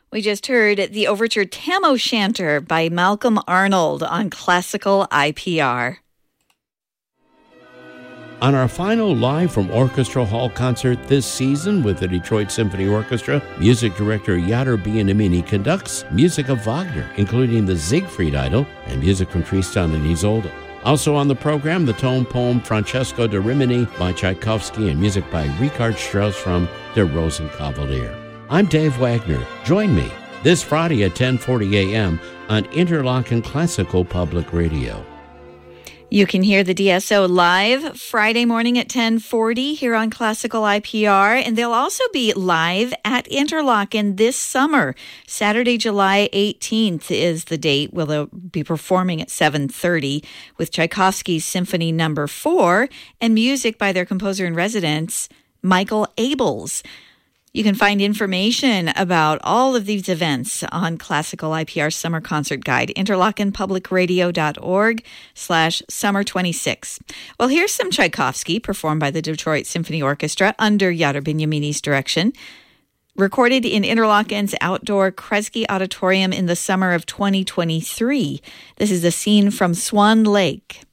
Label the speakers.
Speaker 1: We just heard the overture Tam O'Shanter by Malcolm Arnold on Classical IPR.
Speaker 2: On our final Live from Orchestra Hall concert this season with the Detroit Symphony Orchestra, music director Yadar Bianamini conducts music of Wagner, including the Siegfried Idyll and music from Tristan and Isolde. Also on the program, the tone poem Francesco da Rimini by Tchaikovsky and music by Richard Strauss from Der Rosenkavalier. I'm Dave Wagner. Join me this Friday at 10:40 a.m. on Interlochen Classical Public Radio.
Speaker 1: You can hear the DSO live Friday morning at 10:40 here on Classical IPR, and they'll also be live at Interlochen this summer. Saturday, July 18th is the date. They'll be performing at 7:30 with Tchaikovsky's Symphony No. 4 and music by their composer-in-residence, Michael Abels. You can find information about all of these events on Classical IPR Summer Concert Guide, interlochenpublicradio.org/summer26. Well, here's some Tchaikovsky performed by the Detroit Symphony Orchestra under Yadar Bianamini's direction, recorded in Interlochen's outdoor Kresge Auditorium in the summer of 2023. This is a scene from Swan Lake.